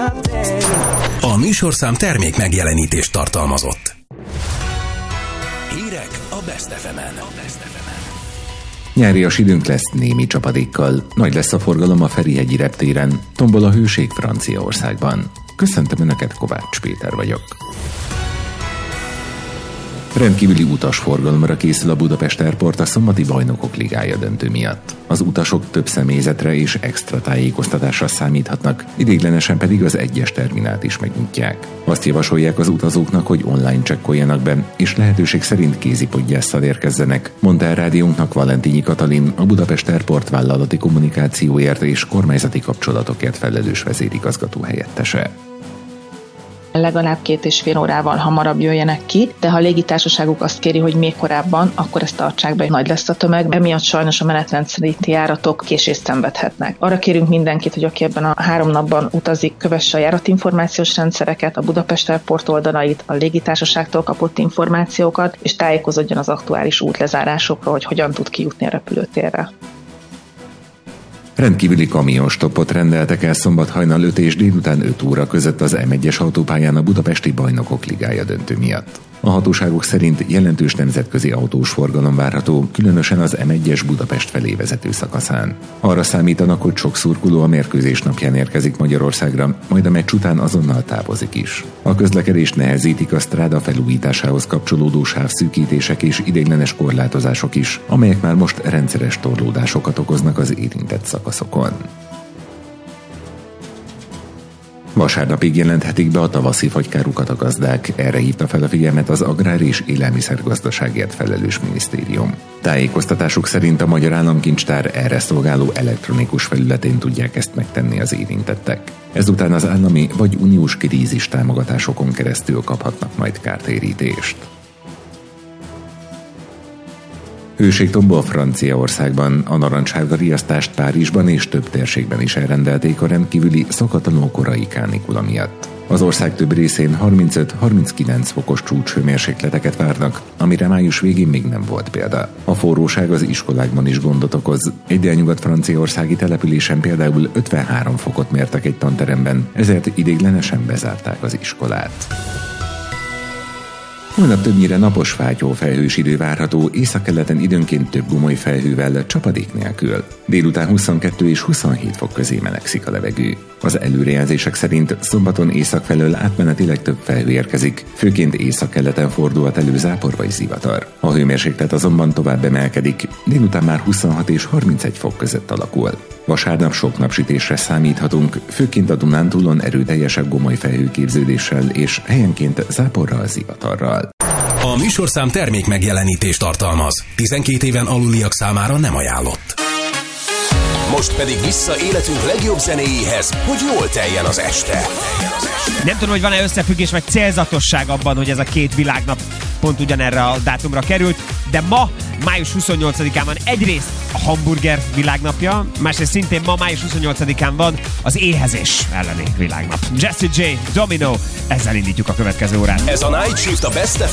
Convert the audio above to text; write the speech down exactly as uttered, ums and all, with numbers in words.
A műsorszám termék megjelenítést tartalmazott. Hírek a Best ef emen. Nyárias időnk lesz némi csapadékkal. Nagy lesz a forgalom a Ferihegyi reptéren. Tombol a hőség Franciaországban. Köszöntöm Önöket, Kovács Péter vagyok. Rendkívüli utasforgalomra készül a Budapest Airport a szombati Bajnokok Ligája döntő miatt. Az utasok több személyzetre és extra tájékoztatásra számíthatnak, idéglenesen pedig az egyes terminált is megnyitják. Azt javasolják az utazóknak, hogy online csekkoljanak be, és lehetőség szerint kézipodgyásszal érkezzenek, mondta el rádiónknak Valentini Katalin, a Budapest Airport vállalati kommunikációért és kormányzati kapcsolatokért felelős vezérigazgató helyettese. Legalább két és fél órával hamarabb jöjjenek ki, de ha a légitársaságuk azt kéri, hogy még korábban, akkor ezt tartsák be, nagy lesz a tömeg, emiatt sajnos a menetrend szerinti járatok késést szenvedhetnek. Arra kérünk mindenkit, hogy aki ebben a három napban utazik, kövesse a járatinformációs rendszereket, a Budapest Airport oldalait, a légitársaságtól kapott információkat, és tájékozódjon az aktuális útlezárásokról, hogy hogyan tud kijutni a repülőtérre. Rendkívüli kamionstoppot rendeltek el szombat hajnal öt és délután öt óra között az em egyes autópályán a Budapesti Bajnokok Ligája döntő miatt. A hatóságok szerint jelentős nemzetközi autós forgalom várható, különösen az em egyes Budapest felé vezető szakaszán. Arra számítanak, hogy sok szurkoló a mérkőzés napján érkezik Magyarországra, majd a meccs után azonnal távozik is. A közlekedést nehezítik a stráda felújításához kapcsolódó sávszűkítések és ideiglenes korlátozások is, amelyek már most rendszeres torlódásokat okoznak az érintett szakaszokon. Vasárnapig jelenthetik be a tavaszi fagykárukat a gazdák, erre hívta fel a figyelmet az Agrár- és Élelmiszergazdaságért felelős minisztérium. Tájékoztatásuk szerint a Magyar Államkincstár erre szolgáló elektronikus felületén tudják ezt megtenni az érintettek. Ezután az állami vagy uniós krízis támogatásokon keresztül kaphatnak majd kártérítést. Hőség tombol Franciaországban, a narancssárga riasztást Párizsban és több térségben is elrendelték a rendkívüli szokatlanul korai kánikula miatt. Az ország több részén harmincöt-harminckilenc fokos csúcshőmérsékleteket várnak, amire május végén még nem volt példa. A forróság az iskolákban is gondot okoz. Egy délnyugat-franciaországi településen például ötvenhárom fokot mértek egy tanteremben, ezért ideiglenesen bezárták az iskolát. Holnap többnyire napos, fátyó felhős idő várható, északkeleten időnként több gomoly felhővel, csapadék nélkül. Délután huszonkettő és huszonhét fok közé melegszik a levegő. Az előrejelzések szerint szombaton észak felől átmenetileg több felhő érkezik, főként északkeleten fordulhat elő zápor vagy zivatar. A hőmérséklet azonban tovább emelkedik, délután már huszonhat és harmincegy fok között alakul. Vasárnap sok napsütésre számíthatunk, főként a Dunántúlon erőteljesebb gomoly felhőképződéssel és helyenként záporral, zivatarral. A műsorszám termék megjelenítést tartalmaz. tizenkét éven aluliak számára nem ajánlott. Most pedig vissza életünk legjobb zenéjéhez, hogy jól teljen az este. Nem tudom, hogy van-e összefüggés meg célzatosság abban, hogy ez a két világnap pont ugyanerre a dátumra került, de ma, május huszonnyolcadikán van egyrészt a hamburger világnapja, másrészt szintén ma, május huszonnyolcadikán van az éhezés elleni világnap. Jessie J, Domino, ezzel indítjuk a következő órát. Ez a Night Shift a Best ef